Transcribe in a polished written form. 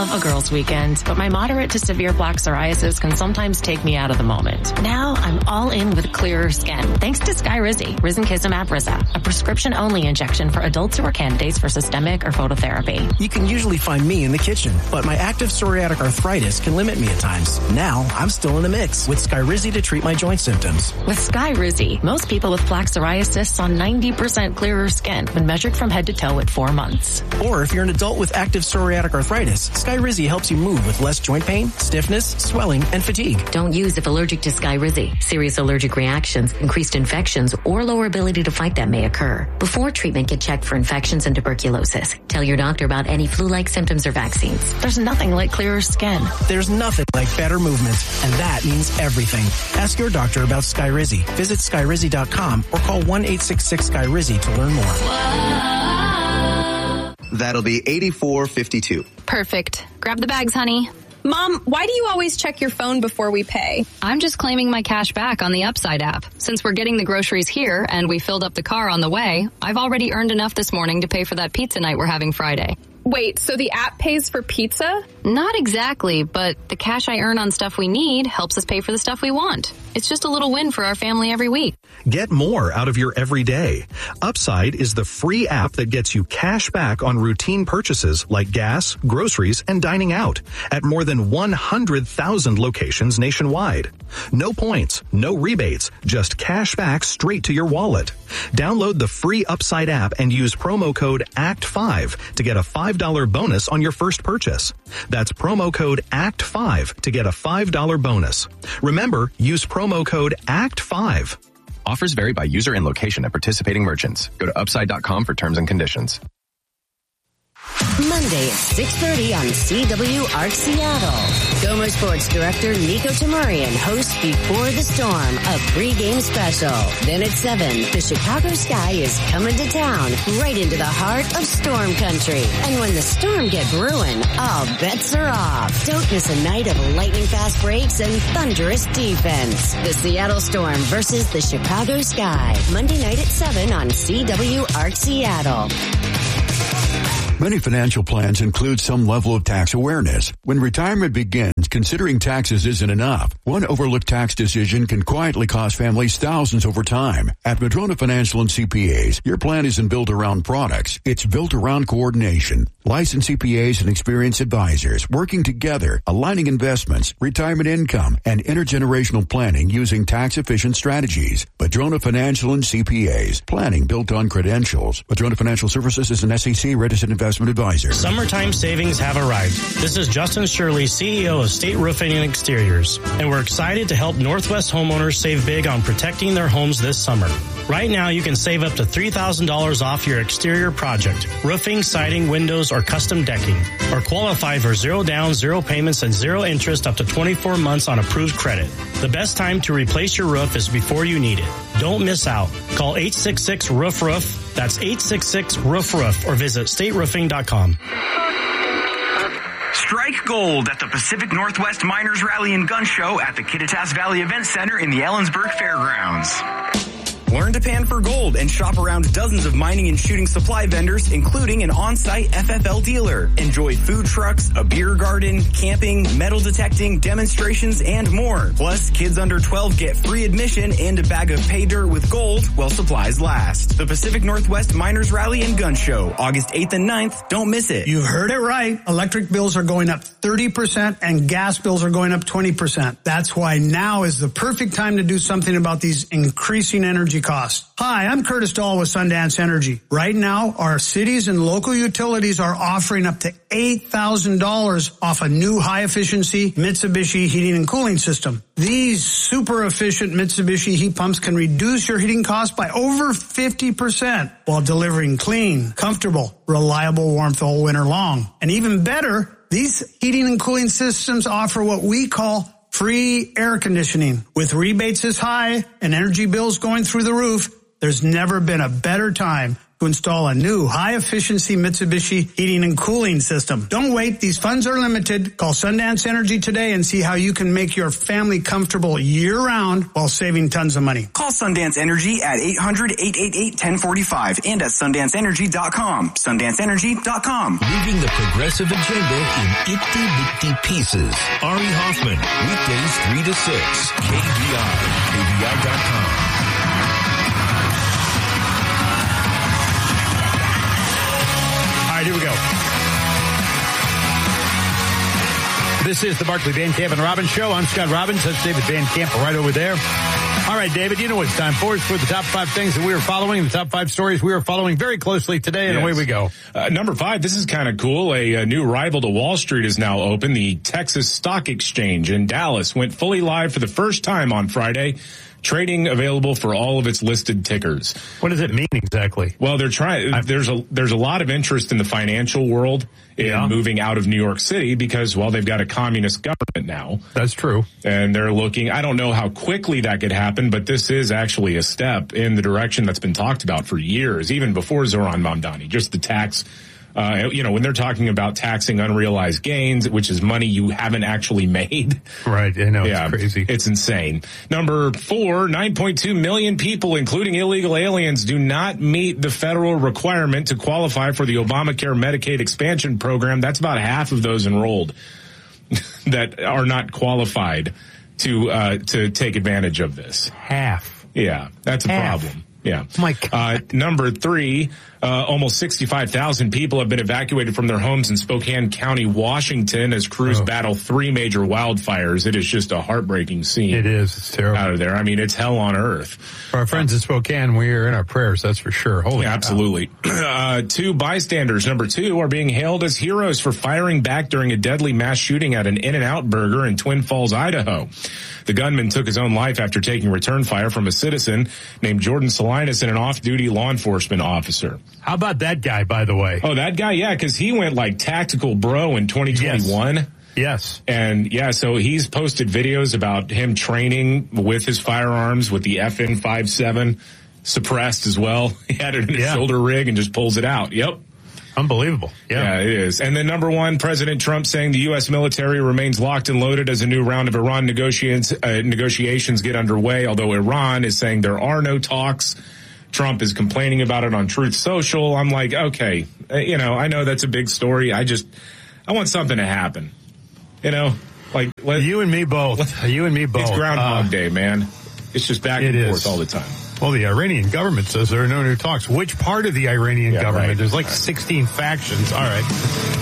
love a girls' weekend, but my moderate to severe plaque psoriasis can sometimes take me out of the moment. Now I'm all in with clearer skin, thanks to Skyrizi, risankizumab Riza, a prescription-only injection for adults who are candidates for systemic or phototherapy. You can usually find me in the kitchen, but my active psoriatic arthritis can limit me at times. Now I'm still in the mix with Skyrizi to treat my joint symptoms. With Skyrizi, most people with plaque psoriasis saw 90% clearer skin when measured from head to toe at 4 months. Or if you're an adult with active psoriatic arthritis, Skyrizi helps you move with less joint pain, stiffness, swelling, and fatigue. Don't use if allergic to Skyrizi. Serious allergic reactions, increased infections, or lower ability to fight them may occur. Before treatment, get checked for infections and tuberculosis. Tell your doctor about any flu-like symptoms or vaccines. There's nothing like clearer skin. There's nothing like better movement, and that means everything. Ask your doctor about Skyrizi. Visit Skyrizi.com or call 1-866-SKYRIZI to learn more. That'll be $84.52. Perfect. Grab the bags, honey. Mom, why do you always check your phone before we pay? I'm just claiming my cash back on the Upside app. Since we're getting the groceries here and we filled up the car on the way, I've already earned enough this morning to pay for that pizza night we're having Friday. Wait, so the app pays for pizza? Not exactly, but the cash I earn on stuff we need helps us pay for the stuff we want. It's just a little win for our family every week. Get more out of your everyday. Upside is the free app that gets you cash back on routine purchases like gas, groceries, and dining out at more than 100,000 locations nationwide. No points, no rebates, just cash back straight to your wallet. Download the free Upside app and use promo code ACT5 to get a $5 bonus on your first purchase. That's promo code ACT5 to get a $5 bonus. Remember, use promo code ACT5. Offers vary by user and location at participating merchants. Go to upside.com for terms and conditions. Monday at 6:30 on CWR Seattle. Gomer Sports Director Nico Tamurian hosts Before the Storm, a pregame special. Then at 7, the Chicago Sky is coming to town, right into the heart of Storm Country. And when the Storm get brewing, all bets are off. Don't miss a night of lightning-fast breaks and thunderous defense. The Seattle Storm versus the Chicago Sky. Monday night at 7 on CWR Seattle. Many financial plans include some level of tax awareness. When retirement begins, considering taxes isn't enough. One overlooked tax decision can quietly cost families thousands over time. At Madrona Financial and CPAs, your plan isn't built around products. It's built around coordination. Licensed CPAs and experienced advisors working together, aligning investments, retirement income, and intergenerational planning using tax-efficient strategies. Madrona Financial and CPAs. Planning built on credentials. Madrona Financial Services is an SEC registered investment advisor. Summertime savings have arrived. This is Justin Shirley, CEO of State Roofing and Exteriors, and we're excited to help Northwest homeowners save big on protecting their homes this summer. Right now, you can save up to $3,000 off your exterior project, roofing, siding, windows, or custom decking, or qualify for 0 down, 0 payments, and 0 interest up to 24 months on approved credit. The best time to replace your roof is before you need it. Don't miss out. Call 866-ROOF-ROOF. That's 866-ROOF-ROOF, or visit stateroofing.com. Strike gold at the Pacific Northwest Miners Rally and Gun Show at the Kittitas Valley Event Center in the Ellensburg Fairgrounds. Learn to pan for gold and shop around dozens of mining and shooting supply vendors, including an on-site FFL dealer. Enjoy food trucks, a beer garden, camping, metal detecting, demonstrations, and more. Plus, kids under 12 get free admission and a bag of pay dirt with gold while supplies last. The Pacific Northwest Miners Rally and Gun Show, August 8th and 9th. Don't miss it. You heard it right. Electric bills are going up 30% and gas bills are going up 20%. That's why now is the perfect time to do something about these increasing energy costs. Hi, I'm Curtis Dahl with Sundance Energy. Right now, our cities and local utilities are offering up to $8,000 off a new high-efficiency Mitsubishi heating and cooling system. These super efficient Mitsubishi heat pumps can reduce your heating costs by over 50% while delivering clean, comfortable, reliable warmth all winter long. And even better, these heating and cooling systems offer what we call free air conditioning. With rebates this high and energy bills going through the roof, there's never been a better time to install a new high-efficiency Mitsubishi heating and cooling system. Don't wait. These funds are limited. Call Sundance Energy today and see how you can make your family comfortable year-round while saving tons of money. Call Sundance Energy at 800-888-1045 and at SundanceEnergy.com. SundanceEnergy.com. Leaving the progressive agenda in itty-bitty pieces. Ari Hoffman, weekdays 3 to 6. KVI. KVI.com. All right, here we go. This is the Barkley Van Camp and Robbins Show. I'm Scott Robbins. That's David Van Camp right over there. All right, David, you know what it's time for. It's for the top 5 things that we are following, the top 5 stories we are following very closely today, and away we go. Number 5, this is kind of cool. A new rival to Wall Street is now open. The Texas Stock Exchange in Dallas went fully live for the first time on Friday. Trading available for all of its listed tickers. What does it mean exactly? Well, they're trying. There's a lot of interest in the financial world in moving out of New York City because, well, they've got a communist government now. That's true. And they're looking. I don't know how quickly that could happen, but this is actually a step in the direction that's been talked about for years, even before Zoran Mamdani. Just the tax. When they're talking about taxing unrealized gains, which is money you haven't actually made. Right. I know. It's crazy. It's insane. Number 4, 9.2 million people, including illegal aliens, do not meet the federal requirement to qualify for the Obamacare Medicaid expansion program. That's about half of those enrolled that are not qualified to take advantage of this. Half. Yeah. That's a problem. Yeah. My God. Number 3, almost 65,000 people have been evacuated from their homes in Spokane County, Washington, as crews battle 3 major wildfires. It is just a heartbreaking scene. It is. It's terrible. Out of there. I mean, it's hell on earth. For our friends in Spokane, we are in our prayers, that's for sure. Holy cow. Absolutely. 2 bystanders, number 2, are being hailed as heroes for firing back during a deadly mass shooting at an In-N-Out Burger in Twin Falls, Idaho. The gunman took his own life after taking return fire from a citizen named Jordan Salinas and an off-duty law enforcement officer. How about that guy, by the way? Oh, that guy? Yeah, because he went like tactical bro in 2021. Yes. And so he's posted videos about him training with his firearms with the FN-57 suppressed as well. He had it in his shoulder rig and just pulls it out. Yep. Unbelievable. Yeah, it is. And then number 1, President Trump saying the U.S. military remains locked and loaded as a new round of Iran negotiations get underway, although Iran is saying there are no talks. Trump is complaining about it on Truth Social. I'm like, okay, I know that's a big story. I want something to happen. You and me both. You and me both. It's Groundhog Day, man. It's just back and forth all the time. Well, the Iranian government says there are no new talks. Which part of the Iranian government? Right. There's like 16 factions. All right.